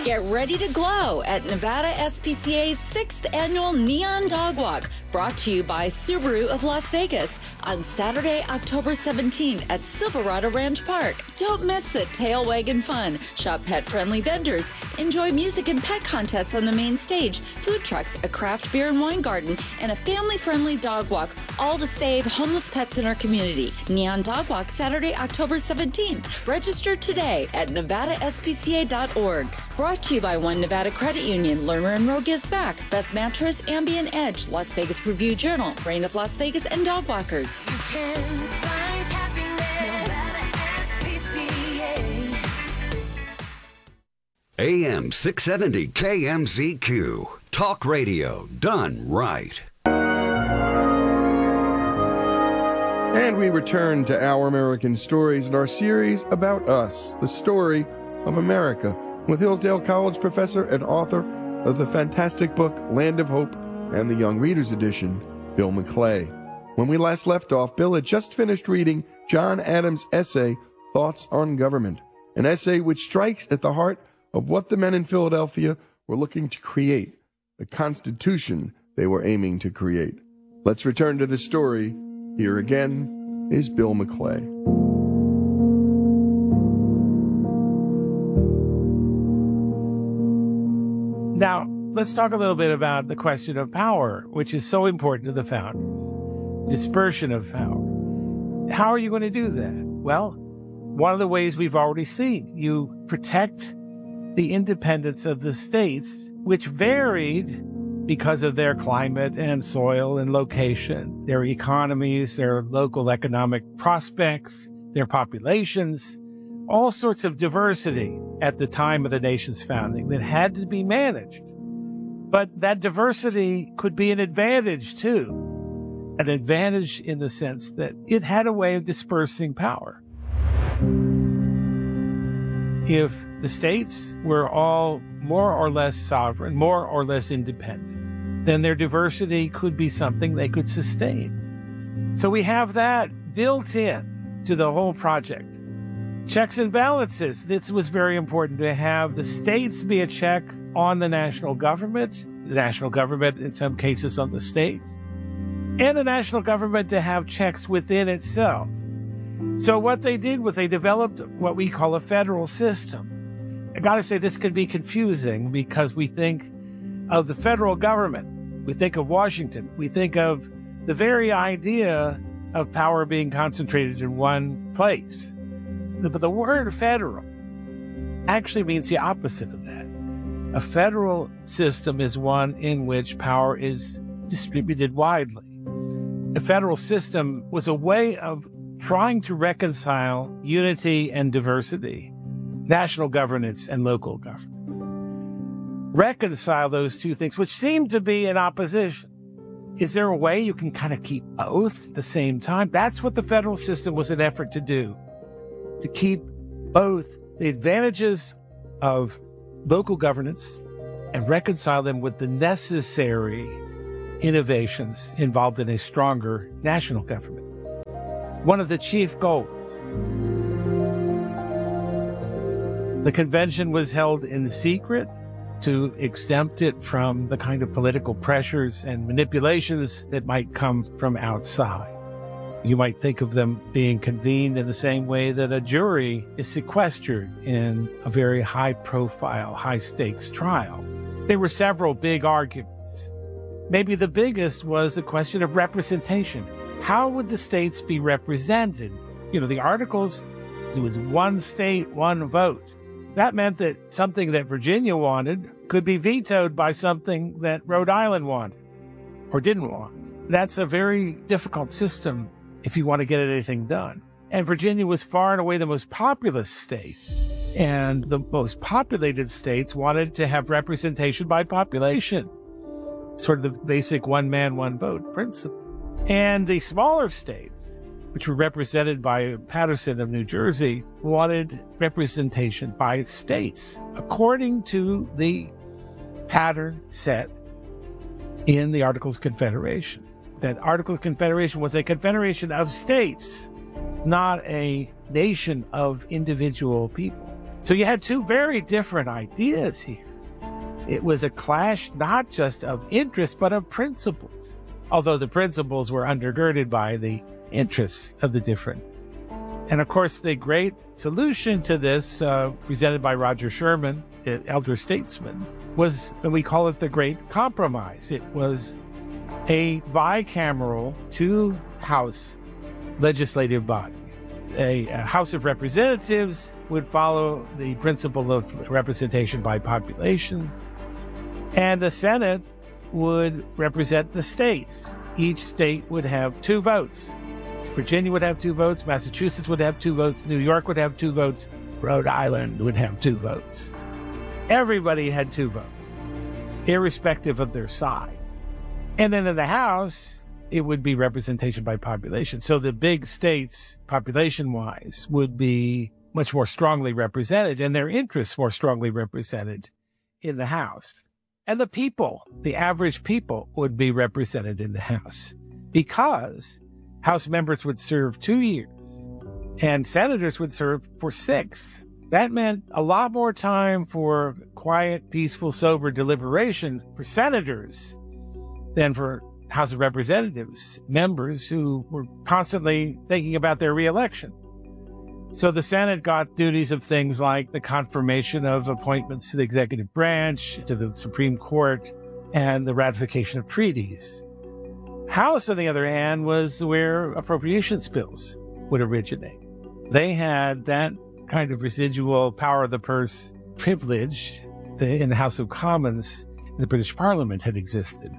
Get ready to glow at Nevada SPCA's 6th annual Neon Dog Walk, brought to you by Subaru of Las Vegas on Saturday, October 17th at Silverado Ranch Park. Don't miss the tail wagging fun. Shop pet-friendly vendors. Enjoy music and pet contests on the main stage, food trucks, a craft beer and wine garden, and a family-friendly dog walk, all to save homeless pets in our community. Neon Dog Walk, Saturday, October 17th. Register today at nevadaspca.org. Brought to you by One Nevada Credit Union, Lerner and Rowe Gives Back, Best Mattress, Ambient Edge, Las Vegas Review-Journal, Reign of Las Vegas, and Dog Walkers. You can find happiness, Nevada SPCA. AM 670 KMZQ. Talk radio done right. And we return to Our American Stories and our series about us, the story of America, with Hillsdale College professor and author of the fantastic book Land of Hope and the Young Readers Edition, Bill McClay. When we last left off, Bill had just finished reading John Adams' essay, Thoughts on Government, an essay which strikes at the heart of what the men in Philadelphia were looking to create, the Constitution they were aiming to create. Let's return to the story. Here again is Bill McClay. Now, let's talk a little bit about the question of power, which is so important to the founders. Dispersion of power. How are you going to do that? Well, one of the ways we've already seen, you protect the independence of the states, which varied because of their climate and soil and location, their economies, their local economic prospects, their populations, all sorts of diversity at the time of the nation's founding that had to be managed. But that diversity could be an advantage too. An advantage in the sense that it had a way of dispersing power. If the states were all more or less sovereign, more or less independent, then their diversity could be something they could sustain. So we have that built in to the whole project. Checks and balances. This was very important to have the states be a check on the national government in some cases on the states, and the national government to have checks within itself. So what they did was they developed what we call a federal system. I gotta say this could be confusing because we think of the federal government, we think of Washington, we think of the very idea of power being concentrated in one place. But the word federal actually means the opposite of that. A federal system is one in which power is distributed widely. A federal system was a way of trying to reconcile unity and diversity, national governance and local governance. Reconcile those two things, which seem to be in opposition. Is there a way you can kind of keep both at the same time? That's what the federal system was an effort to do, to keep both the advantages of local governance and reconcile them with the necessary innovations involved in a stronger national government. One of the chief goals. The convention was held in secret to exempt it from the kind of political pressures and manipulations that might come from outside. You might think of them being convened in the same way that a jury is sequestered in a very high-profile, high-stakes trial. There were several big arguments. Maybe the biggest was the question of representation. How would the states be represented? You know, the Articles, it was one state, one vote. That meant that something that Virginia wanted could be vetoed by something that Rhode Island wanted or didn't want. That's a very difficult system if you want to get anything done. And Virginia was far and away the most populous state. And the most populated states wanted to have representation by population, sort of the basic one man, one vote principle. And the smaller states, which were represented by Patterson of New Jersey, wanted representation by states according to the pattern set in the Articles of Confederation. That Articles of Confederation was a confederation of states, not a nation of individual people. So you had two very different ideas here. It was a clash not just of interest, but of principles, although the principles were undergirded by the interests of the different. And of course, the great solution to this, presented by Roger Sherman, the elder statesman, was, we call it the Great Compromise. It was a bicameral two-house legislative body. A House of Representatives would follow the principle of representation by population, and the Senate would represent the states. Each state would have 2 votes. Virginia would have 2 votes, Massachusetts would have 2 votes, New York would have 2 votes, Rhode Island would have 2 votes. Everybody had 2 votes, irrespective of their size. And then in the House, it would be representation by population. So the big states, population-wise, would be much more strongly represented, and their interests more strongly represented in the House. And the people, the average people, would be represented in the House, because House members would serve 2 years and senators would serve for 6. That meant a lot more time for quiet, peaceful, sober deliberation for senators than for House of Representatives members who were constantly thinking about their reelection. So the Senate got duties of things like the confirmation of appointments to the executive branch, to the Supreme Court, and the ratification of treaties. House, on the other hand, was where appropriations bills would originate. They had that kind of residual power of the purse privilege in the House of Commons in the British Parliament had existed.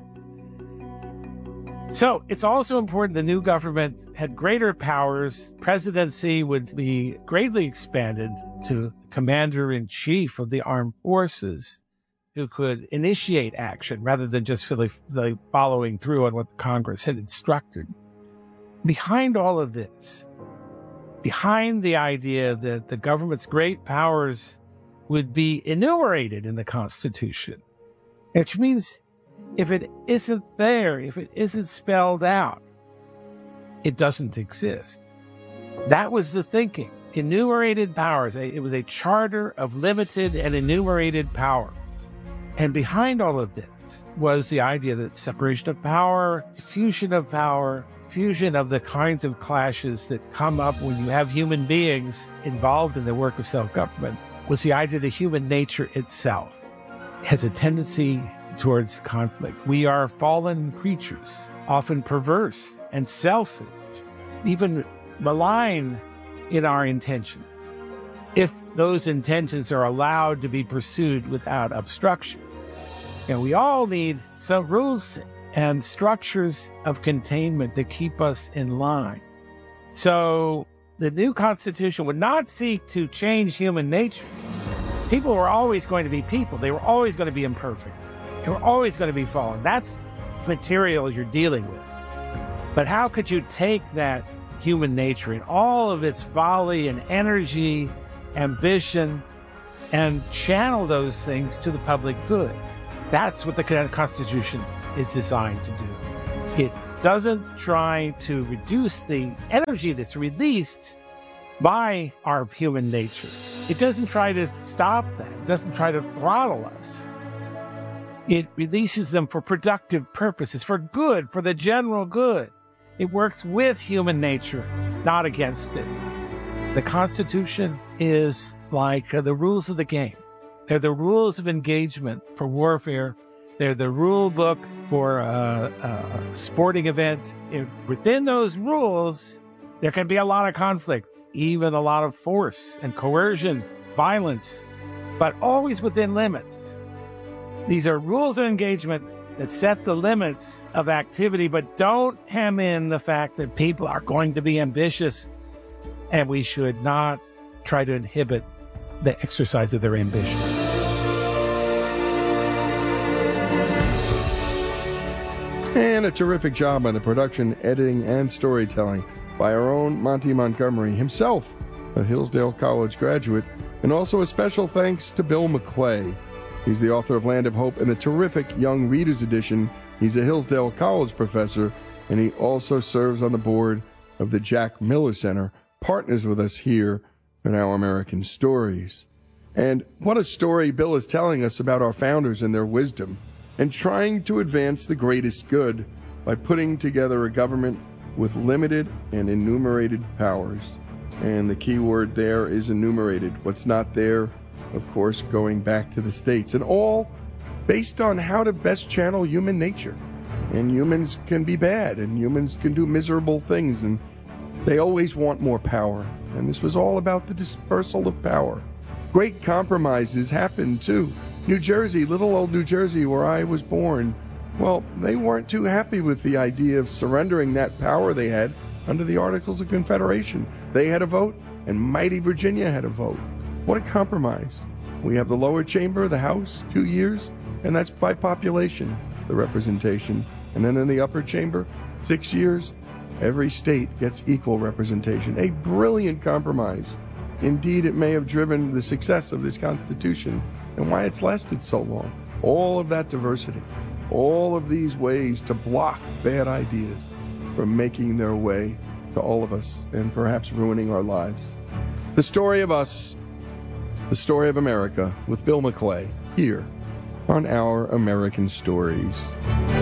So it's also important the new government had greater powers. Presidency would be greatly expanded to commander-in-chief of the armed forces, who could initiate action rather than just following through on what the Congress had instructed. Behind all of this, behind the idea that the government's great powers would be enumerated in the Constitution, which means if it isn't there, if it isn't spelled out, it doesn't exist. That was the thinking. Enumerated powers. It was a charter of limited and enumerated powers. And behind all of this was the idea that separation of power, diffusion of power, fusion of the kinds of clashes that come up when you have human beings involved in the work of self-government, was the idea that human nature itself has a tendency towards conflict. We are fallen creatures, often perverse and selfish, even malign in our intentions, if those intentions are allowed to be pursued without obstruction. And we all need some rules and structures of containment to keep us in line. So the new Constitution would not seek to change human nature. People were always going to be people. They were always going to be imperfect. They were always going to be fallen. That's material you're dealing with. But how could you take that human nature in all of its folly and energy, ambition, and channel those things to the public good? That's what the Constitution is designed to do. It doesn't try to reduce the energy that's released by our human nature. It doesn't try to stop that. It doesn't try to throttle us. It releases them for productive purposes, for good, for the general good. It works with human nature, not against it. The Constitution is like the rules of the game. They're the rules of engagement for warfare. They're the rule book for a sporting event. Within those rules, there can be a lot of conflict, even a lot of force and coercion, violence, but always within limits. These are rules of engagement that set the limits of activity, but don't hem in the fact that people are going to be ambitious, and we should not try to inhibit the exercise of their ambition. And a terrific job on the production, editing, and storytelling by our own Monty Montgomery, himself a Hillsdale College graduate, and also a special thanks to Bill McClay. He's the author of Land of Hope and the terrific Young Readers Edition. He's a Hillsdale College professor, and he also serves on the board of the Jack Miller Center, partners with us here in Our American Stories. And what a story Bill is telling us about our founders and their wisdom, and trying to advance the greatest good by putting together a government with limited and enumerated powers. And the key word there is enumerated. What's not there, of course, going back to the states, and all based on how to best channel human nature. And humans can be bad, and humans can do miserable things, and they always want more power. And this was all about the dispersal of power. Great compromises happened, too. New Jersey, little old New Jersey, where I was born, well, they weren't too happy with the idea of surrendering that power they had under the Articles of Confederation. They had a vote, and mighty Virginia had a vote. What a compromise. We have the lower chamber, the House, 2 years, and that's by population, the representation. And then in the upper chamber, 6 years, every state gets equal representation. A brilliant compromise. Indeed, it may have driven the success of this Constitution and why it's lasted so long. All of that diversity, all of these ways to block bad ideas from making their way to all of us and perhaps ruining our lives. The story of us, the story of America, with Bill McClay, here on Our American Stories.